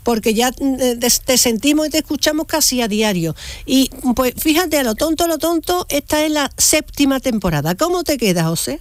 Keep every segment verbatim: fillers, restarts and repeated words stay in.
porque ya te, te sentimos y te escuchamos casi a diario. Y pues fíjate, a lo tonto, a lo tonto, esta es la séptima temporada. ¿Cómo te queda, José?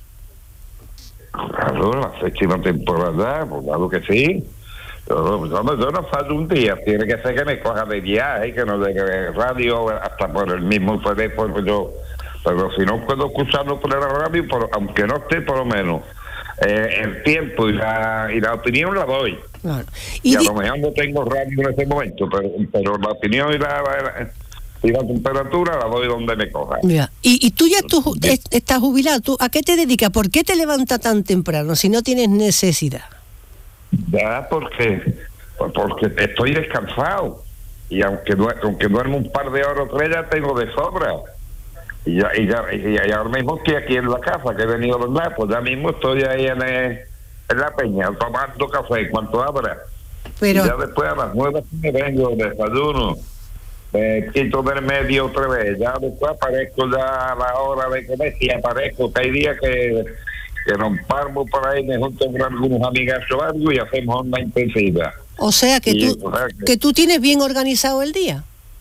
Claro, la séptima temporada, pues claro que sí. Yo, yo, no, yo no falto un día, tiene que ser que me coja de viaje, que no de radio, hasta por el mismo teléfono, yo, pero si no puedo escucharlo por la radio, por, aunque no esté, por lo menos, eh, el tiempo y la, y la opinión la doy. Claro. Y, y a di- lo mejor no tengo radio en ese momento, pero, pero la opinión y la, la, y la temperatura la doy donde me coja. Mira, y, y tú ya tú, est- estás jubilado, ¿tú a qué te dedicas? ¿Por qué te levantas tan temprano si no tienes necesidad? Ya, porque pues porque estoy descansado y aunque du- aunque duermo un par de horas o tres ya tengo de sobra y ya y ya y, y ahora mismo estoy aquí en la casa que he venido a verdad, pues ya mismo estoy ahí en, el- en la peña tomando café en cuanto abra. Pero Y ya después a las nueve me vengo, desayuno, me quito del medio otra vez, ya después aparezco ya a la hora de comer y aparezco, que hay días que que nos paramos por ahí, me junto con algunos amigazos o algo y hacemos una intensiva. o sea que Y, tú o sea, que- que tú tienes bien organizado el día.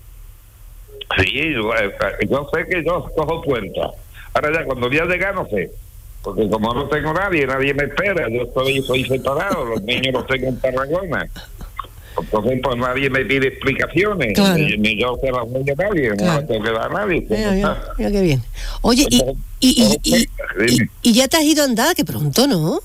Sí, yo, eh, yo sé que yo cojo cuenta. Ahora ya cuando voy a llegar no sé, porque como no tengo nadie, nadie me espera, yo estoy, estoy separado, los niños los tengo en Tarragona. Entonces pues nadie me pide explicaciones, Claro. ni, ni yo se las doy a nadie, no Claro. las tengo que dar a nadie. Mira, mira, mira qué bien. Oye, y, y, y, y, y, y ya te has ido a andar, que pronto, ¿no?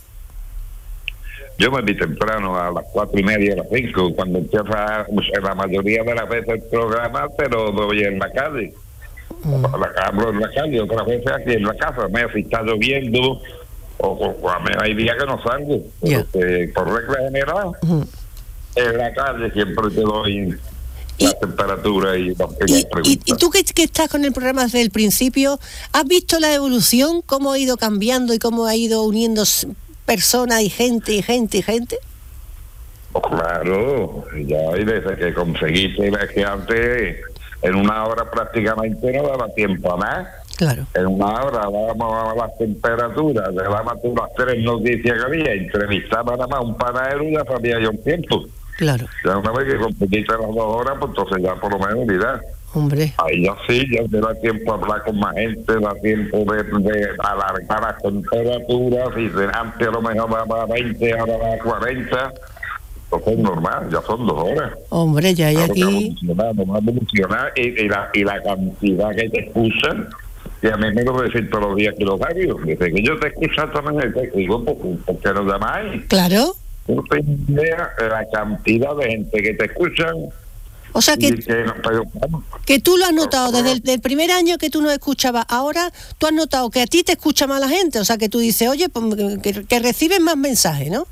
Yo me vi temprano a las cuatro y media, a las cinco, cuando empieza pues, la mayoría de las veces el programa, pero doy en la calle. Mm. La, hablo en la calle, otras veces aquí en la casa, me si está lloviendo, o, o, o a mí hay días que no salgo. Ya. Pero que, por regla general, Ujú. en la calle siempre te doy Y- la temperatura y, la- y Y, las y, preguntas. y tú que, que estás con el programa desde el principio, ¿has visto la evolución, cómo ha ido cambiando y cómo ha ido uniendo s- personas y gente y gente y gente? Oh, claro, ya hay veces que conseguiste, es que antes en una hora prácticamente no daba tiempo a más. Claro. En una hora dábamos las temperaturas, le dábamos tú las tres noticias que había, entrevistaba nada más un panadero y ya sabía yo un tiempo. Claro, Ya una vez que conseguiste las dos horas, pues entonces ya por lo menos mira, hombre. ahí ya sí, ya te da tiempo a hablar con más gente, da tiempo de, de alargar las temperaturas, y de antes a lo mejor daba veinte, ahora va a cuarenta, entonces es normal, ya son dos horas. Hombre, ya hay Claro que ha aquí. evolucionado, no ha evolucionado, y, y, la, y la cantidad que te escuchan, y a mí me lo decir todos los días que los varios, desde que yo te escucho también, te digo, ¿por, por qué no llamáis? Claro. No tengo idea de la cantidad de gente que te escuchan. O sea y que, que, no, pero, vamos, que tú lo has notado desde el del primer año que tú no escuchabas. Ahora tú has notado que a ti te escucha más la gente. O sea que tú dices, oye, pues, que, que recibes más mensajes, ¿no?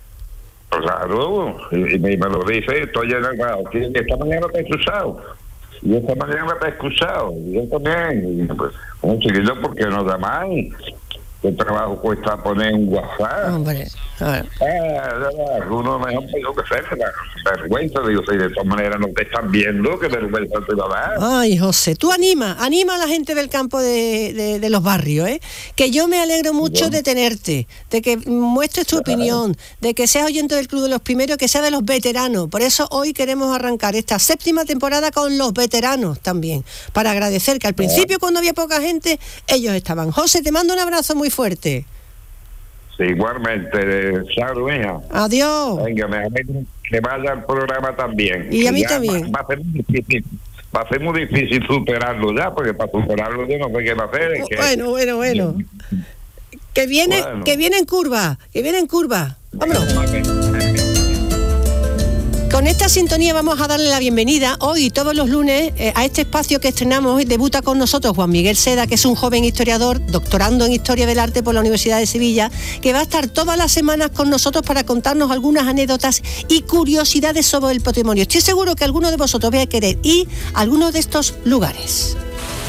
claro, y, y me, me lo dice, estoy en el lado, que esta mañana te he escuchado, y esta mañana te he escuchado, y yo también, y, pues, un chiquillo, ¿por qué no llamáis? ¿Qué trabajo cuesta poner un WhatsApp? Hombre, a ver. Ah, uno mejor digo que sé, la vergüenza, digo, si de todas maneras no te están viendo, qué vergüenza te va a dar. Ay, José, tú anima, anima a la gente del campo de, de, de los barrios, ¿eh? Que yo me alegro mucho Bueno. de tenerte, de que muestres tu opinión, de que seas oyente del Club de los Primeros, que seas de los veteranos. Por eso hoy queremos arrancar esta séptima temporada con los veteranos también, para agradecer que al principio, cuando había poca gente, ellos estaban. José, te mando un abrazo muy fuerte. Sí, igualmente, salud, hija. Adiós. Venga, me alegro que vaya al programa también. Y a mí Ya también. Va, va a ser muy difícil, va a ser muy difícil superarlo ya, porque para superarlo yo no sé qué va a hacer. es que- Bueno, bueno, bueno. Que viene, Bueno. que viene en curva, que viene en curva. Vámonos. Con esta sintonía vamos a darle la bienvenida hoy y todos los lunes eh, a este espacio que estrenamos. Hoy debuta con nosotros Juan Miguel Seda, que es un joven historiador, doctorando en Historia del Arte por la Universidad de Sevilla, que va a estar todas las semanas con nosotros para contarnos algunas anécdotas y curiosidades sobre el patrimonio. Estoy seguro que alguno de vosotros va a querer ir a alguno de estos lugares.